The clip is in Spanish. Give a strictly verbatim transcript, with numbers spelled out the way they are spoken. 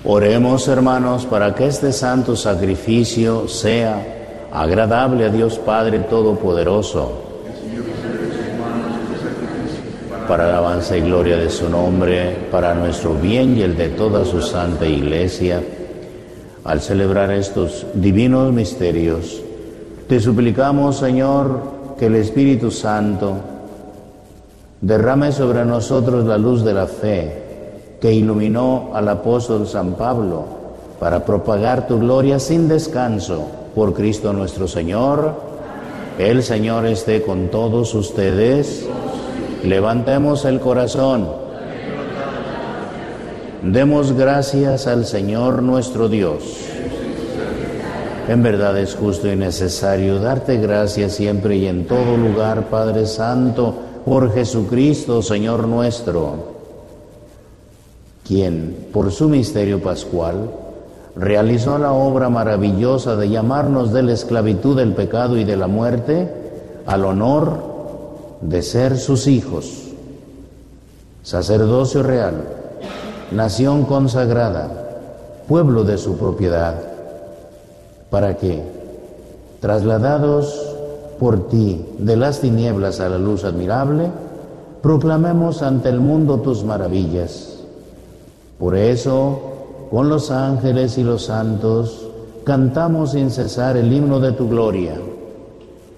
Oremos, hermanos, para que este santo sacrificio sea agradable a Dios Padre Todopoderoso, para la alabanza y gloria de su nombre, para nuestro bien y el de toda su santa Iglesia. Al celebrar estos divinos misterios, te suplicamos, Señor, que el Espíritu Santo derrame sobre nosotros la luz de la fe que iluminó al apóstol San Pablo para propagar tu gloria sin descanso por Cristo nuestro Señor. El Señor esté con todos ustedes. Levantemos el corazón. Demos gracias al Señor nuestro Dios. En verdad es justo y necesario darte gracias siempre y en todo lugar, Padre Santo, por Jesucristo, Señor nuestro, quien, por su misterio pascual, realizó la obra maravillosa de llamarnos de la esclavitud del pecado y de la muerte al honor de ser sus hijos, sacerdocio real, nación consagrada, pueblo de su propiedad, para que, trasladados por ti de las tinieblas a la luz admirable, proclamemos ante el mundo tus maravillas. Por eso, con los ángeles y los santos, cantamos sin cesar el himno de tu gloria.